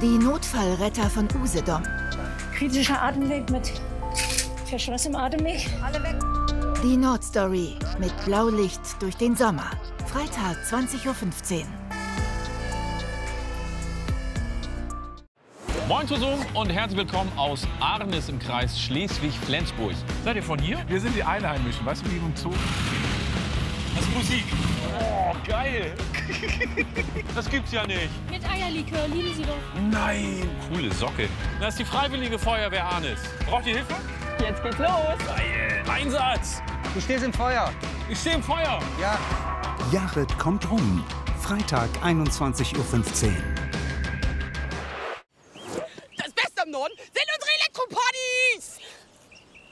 Die Notfallretter von Usedom. Kritischer Atemweg mit verschlossenem Atemweg. Alle weg. Die Nordstory mit Blaulicht durch den Sommer. Freitag 20:15 Uhr. Moin zusammen und herzlich willkommen aus Arnis im Kreis Schleswig-Flensburg. Seid ihr von hier? Wir sind die Einheimischen. Weißt du, wie im Zoo? Das ist Musik. Oh, geil. Das gibt's ja nicht. Mit Eierlikör, lieben Sie doch. Nein! Coole Socke. Das ist die Freiwillige Feuerwehr Arnis. Braucht ihr Hilfe? Jetzt geht's los. Geil. Einsatz. Du stehst im Feuer. Ich stehe im Feuer. Ja. Jared kommt rum. Freitag 21:15 Uhr.